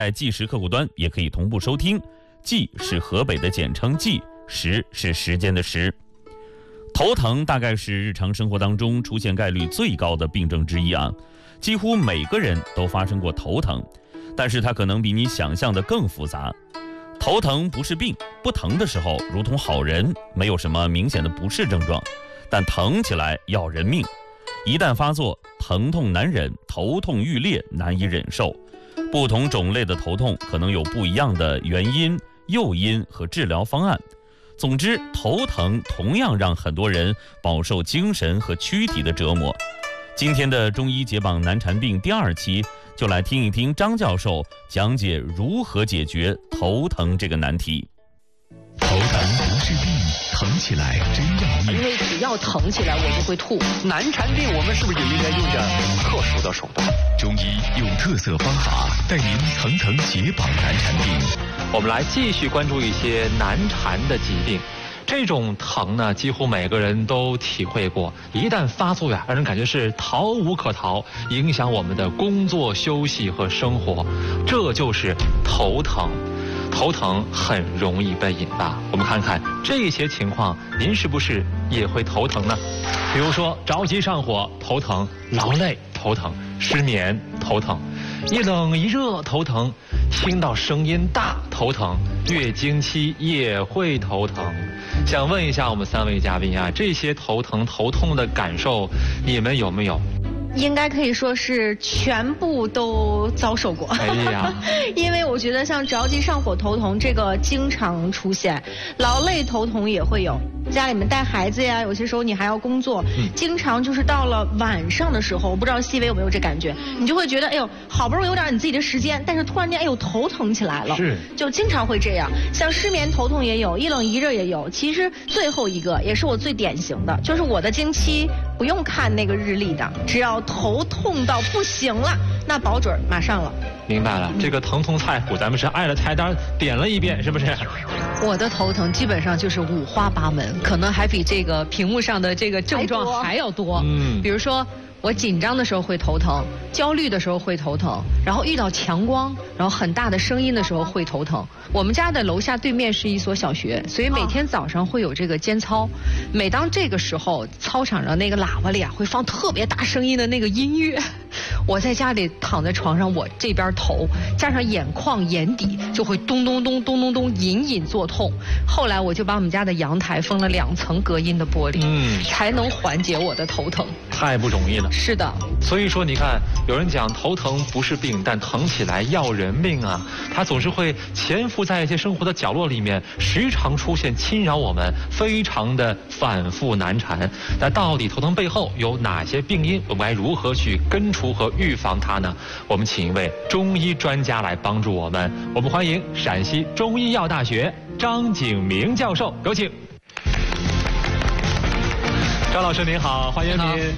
在纪实客户端也可以同步收听。纪是河北的简称纪，时是时间的时。头疼大概是日常生活当中出现概率最高的病症之一啊，几乎每个人都发生过头疼，但是它可能比你想象的更复杂。头疼不是病，不疼的时候如同好人，没有什么明显的不适症状，但疼起来要人命。一旦发作，疼痛难忍，头痛欲裂，难以忍受。不同种类的头痛可能有不一样的原因、诱因和治疗方案。总之，头疼同样让很多人饱受精神和躯体的折磨。今天的中医解绑难缠病第2期，就来听一听张教授讲解如何解决头疼这个难题。 头疼不是病，疼起来真要命。 因为只要疼起来，我就会吐。 难缠病，我们是不是也应该用点特殊的手段？ 中医用特色方法带您层层解绑难缠病。 我们来继续关注一些难缠的疾病。这种疼呢，几乎每个人都体会过。一旦发作呀，让人感觉是逃无可逃，影响我们的工作、休息和生活。这就是头疼。头疼很容易被引发，我们看看这些情况，您是不是也会头疼呢？比如说着急上火头疼，劳累头疼，失眠头疼，一冷一热头疼，听到声音大头疼，月经期也会头疼。想问一下我们3位嘉宾啊，这些头痛的感受，你们有没有？ 应该可以说是全部都遭受过。 哎呀， 因为我觉得像着急上火头疼这个经常出现，劳累头疼也会有。家里面带孩子呀，有些时候你还要工作，经常就是到了晚上的时候，我不知道细微有没有这感觉，你就会觉得哎呦，好不容易有点你自己的时间，但是突然间哎呦头疼起来了， 是， 就经常会这样。像失眠头痛也有，一冷一热也有。其实最后一个也是我最典型的，就是我的经期不用看那个日历的，只要头痛到不行了，那保准马上了。 明白了，这个疼痛菜谱咱们是挨着菜单点了一遍，是不是？ 我的头疼基本上就是五花八门，可能还比这个屏幕上的这个症状还要多。比如说我紧张的时候会头疼，焦虑的时候会头疼，然后遇到强光，然后很大的声音的时候会头疼。我们家的楼下对面是一所小学，所以每天早上会有这个间操。每当这个时候，操场上那个喇叭里啊会放特别大声音的那个音乐。我在家里躺在床上，我这边头加上眼眶、眼底就会咚咚咚咚咚咚隐隐作痛。后来我就把我们家的阳台封了2层隔音的玻璃，才能缓解我的头疼。 太不容易了。 是的， 所以说你看，有人讲头疼不是病，但疼起来要人命啊！它总是会潜伏在一些生活的角落里面，时常出现侵扰我们，非常的反复难缠。那到底头疼背后有哪些病因？我们该如何去根除和预防它呢？我们请一位中医专家来帮助我们。我们欢迎陕西中医药大学张景明教授，有请。张老师您好，欢迎您。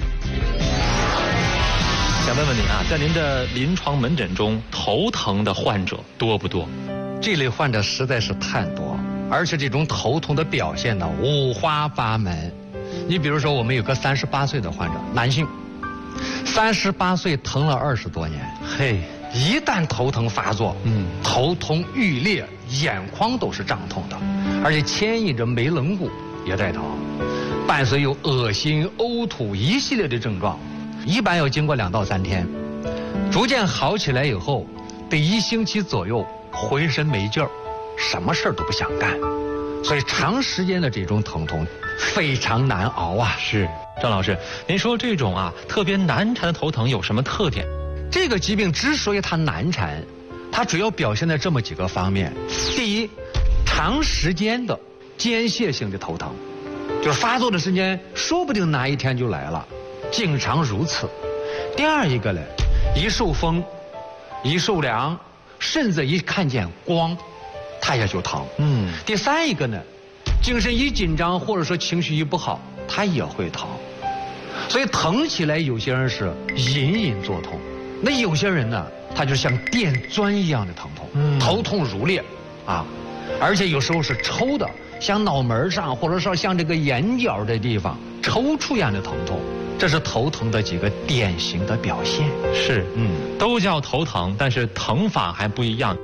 想问问您啊，在您的临床门诊中，头疼的患者多不多？ 这类患者实在是太多，而且这种头痛的表现呢五花八门。你比如说，我们有个38岁的患者，男性，38岁疼了20多年， 嘿， 一旦头疼发作，头痛欲裂，眼眶都是胀痛的，而且牵引着眉棱骨也在疼，伴随有恶心、呕吐一系列的症状。一般要经过2到3天，逐渐好起来以后，得1星期左右，浑身没劲儿，什么事儿都不想干，所以长时间的这种疼痛非常难熬啊。 是，张老师，您说这种啊特别难缠的头疼有什么特点？ 这个疾病之所以它难缠，它主要表现在这么几个方面。第一，长时间的间歇性的头疼，就是发作的时间说不定哪一天就来了，经常如此。第二一个呢，一受风，一受凉，甚至一看见光，它也就疼。第三一个呢，精神一紧张或者说情绪一不好，它也会疼。所以疼起来，有些人是隐隐作痛，那有些人呢，他就像电钻一样的疼痛，头痛如裂啊，而且有时候是抽的，像脑门上或者说像这个眼角的地方抽搐一样的疼痛。 这是头疼的几个典型的表现。 是，都叫头疼，但是疼法还不一样。